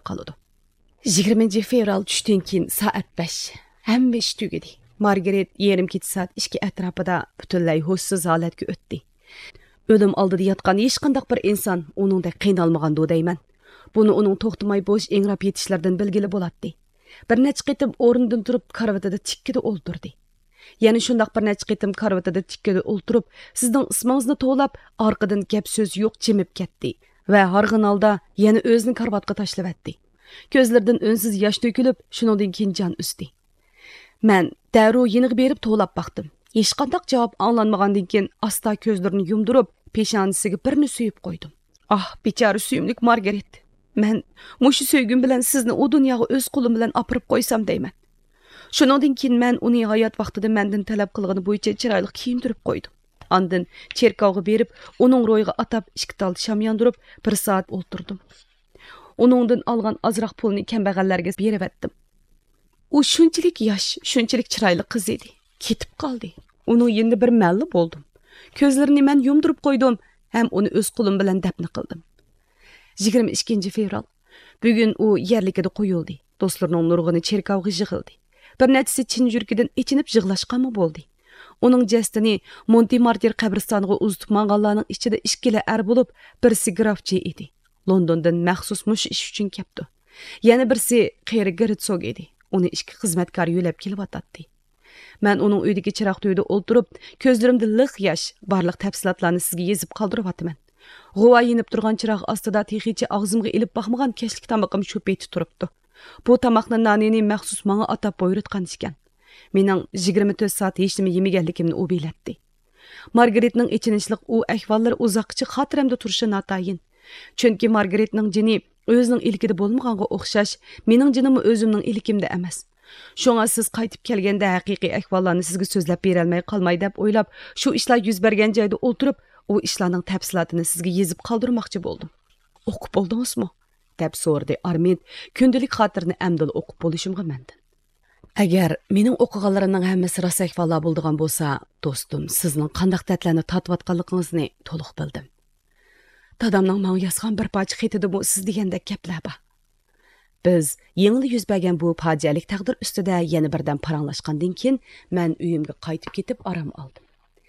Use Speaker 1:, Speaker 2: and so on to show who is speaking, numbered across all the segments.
Speaker 1: qoladi. 20 fevral tushdan keyin soat 5. Hamma ish tugadi. Margaret yarim kecha soat 2 atrofida butunlay hushsiz holatga o'tdi. O'lim oldida yotgan hech qanday bir inson uningda qiynalmagandi deyman. Buni uning to'xtamay bo'sh ingrab yetishlaridan bilgili bo'ladi. Bir necha qitim o'rnidan turib karvatida tikkida o'ltirdi. Yana shundaq bir necha qitim karvatida tikkida o'ltirib, sizning ismingizni to'lab, orqadan gap so'z yo'q jimib ketdi va harg'in holda yana o'zini karvatga tashlab etdi. Ko'zlaridan unsiz yosh to'kilib, shuningdan keyin jon usdi. Men darrov yeniga berib to'lab baqdim. Hech qanday javob anglanmagandan keyin asta ko'zlarini yumdirib, peshonasiga birni suyib qo'ydim. Ah, bechora suyimlik Margaret. Men mushu so'ygim bilan sizni u dunyoga o'z qo'lim bilan opirib qo'ysam deyman. Shuningdan keyin men uning hayot vaqtida mendan talab qilgani bo'yicha chiroyli kiyintirib qo'ydim. Ondan cherkovga berib, uning ro'yiga atab 2 tal sham yondirib, 1 soat o'ltirdim. Uningdan olgan ozroq pulni kambag'allarga berib etdim. U shunchalik yosh, shunchalik chiroyli qiz edi. Ketib qoldi. Uning endi bir malli bo'ldim. Ko'zlarini men yumdirib qo'ydim, ham uni o'z qo'lim bilan dafn qildim. 22 fevral. Bugun u yerlikida qo'yildi. Do'stlarining nurg'ini cherkovga yig'ildi. Bir nechasi chin yurkidan ichinib yig'lashqanmi bo'ldi. Uning jasadini Montmartre qabristoniga uzatib manganlarning ichida 2 er bo'lib, birsi grafchi edi. Londondan maxsus mush ish uchun kelibdi. Yana birsi qeri Gertsog edi. Uni 2 xizmatkor yo'lab kelyapti. Men uning uyidagi chiroq to'yida o'ltirib, ko'zlarimda liq yosh, barliq tafsilotlarni sizga yozib qoldiryapman. G'uva yinib turgan chiroq ostida texicha og'zimga ilib baxmagan kechlik tamoqim shu paytda turibdi. Bu tamoqni nonini maxsus menga atab buyurtgan ekan. Mening 24 soat hech nima yemaganligimni u bilatdi. Margaretning ichinishliq u ahvollari uzoqcha xotiramda turishi notayin. Chunki Margaretning jini o'zining ilkida bo'lmaganga o'xshash, mening jinim o'zimning ilkimda emas. Shunga siz qaytib kelganda haqiqiy ahvollarni sizga so'zlab bera olmay qolmay deb o'ylab, shu ishlar yuz bergan joyda o'ltirib, u ishlarning tafsilotini sizga yozib qoldirmoqchi bo'ldim. O'qib bo'ldingizmi? deb so'radi Armin, kundalik xotirni amdil o'qib bo'lishimga mendan. Agar mening o'qiganlarimning hammasi rost ahvollar bo'lgan bo'lsa, do'stim, sizning qanday tatlarni tatiyotganligingizni to'liq bildim. Dadamning menga yozgan bir parcha xatida bu siz degandek gaplar bor. Biz yengli yuz bergan bu fojialik taqdir ustida yana birdan paranglashgandan keyin men uyimga qaytib ketib orom oldim.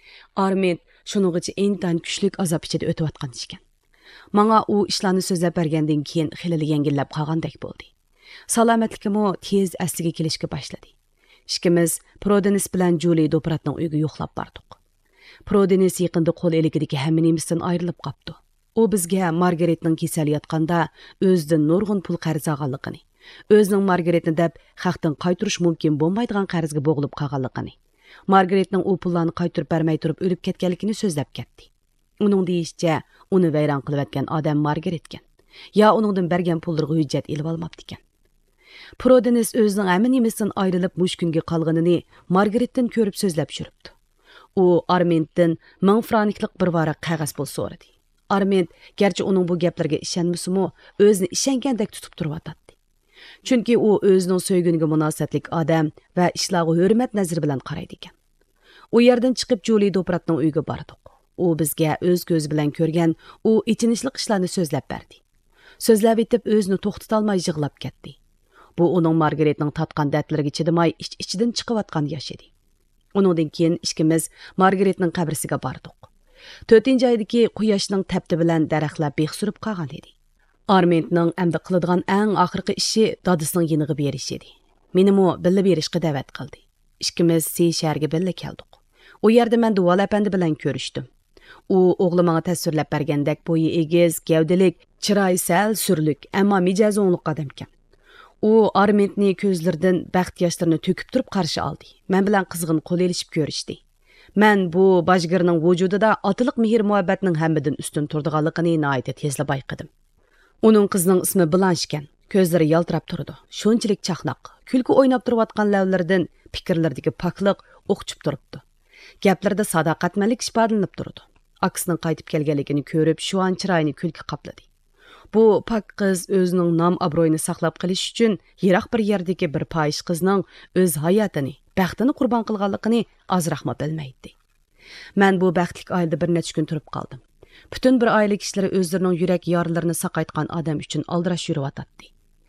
Speaker 1: Armin shuningcha intan kuchlik azob ichida o'tayotgan ekan. Menga u ishlarni so'zlab bergandan keyin xilali yengillab qolgandek bo'ldi. Salomatligim tez asliga kelishga boshladi. Ikkimiz Prodenis bilan Julie Dopratning uyiga yo'qlab bordik. Prodenis yaqinda qo'l eligidagi hammanimizdan ayrilib qopti. U bizga Margaretning kasal yotganda o'zidan nurg'un pul qarz olganligini, o'zining Margaretni deb haqdan qaytirish mumkin bo'lmaydigan qarzga bo'g'ilib qolganligini, Margaretning u pullarni qaytirib bermay turib o'lib ketganligini so'zlab ketdi. Uning deyishicha, uni vayron qilayotgan odam Margaretgan. Ya uningdan bergan pullarga hujjat ilib olmabdi ekan. Prodenis o'zining hammanimizdan ayrilib mushkunga qolganini Margaretdan ko'rib so'zlab yuribdi. U Armenddan 1000 franklik bir varaq qog'oz pul so'radi. Armend garchi uning bu gaplarga ishonmasimi, o'zini ishongandek tutib turibdi. Chunki u o'zining so'yguniga munosabatlik odam va ishlarga hurmat nazari bilan qaraydi ekan. U yerdan chiqib Julie Dopratning uyiga bordik. U bizga o'z ko'zi bilan ko'rgan u ichinishlik ishlarni so'zlab berdi. So'zlab etib o'zini to'xtata olmay yig'lab ketdi. Bu uning Margaretning tatgan dardlariga chidamay ichidan chiqayotgan yosh edi. Uningdan keyin ikkimiz Margaretning qabrisiga bordik. 4-oydagi quyoshning tapti bilan daraxtlar beqsurib qolgan edi. Armendning amdi qiladigan eng oxirgi ishi dadisining yeniga berish edi. Menimi billa berishga da'vat qildi. Ikkimiz shaharga billa keldik. U yerda men Duval apandi bilan ko'rishdim. U o'g'li menga tasvirlab bergandek bo'yi egiz, gavdalik, chiroyi sal surlik, ammo mijozi o'ngliq odam ekan. U Armendni ko'zlaridan baxt yoshlarini to'kib turib qarshi oldi. Men bilan qizg'in qo'l elishib ko'rishdi. Men bu bajgirning vujudida otiliq mehr-muhabbatning hammadan ustun turdiganligini nihoyat tezla bayqadim. Uning qizining ismi Blanche ekan. Ko'zlari yaltirab turdi. Shunchalik chaqnoq, kulki o'ynab turayotgan lavlaridan fikrlardagi pokliq o'qchib turibdi. Gaplarda sadoqatmanlik ifodalanib turdi. Aksining qaytib kelganligini ko'rib, shu an chiroyini kulki qopladi. Bu pak qiz o'zining nom-obro'yini saqlab qolish uchun yiroq bir yerdagi bir poyish qizning o'z hayotini, baxtini qurbon qilganligini ozroqma bilmaydi. Men bu baxtlik oilada bir necha kun turib qoldim. Butun bir oila kishilari o'zlarining yurak yoralarini saqaytgan odam uchun aldirash yuriyotdi.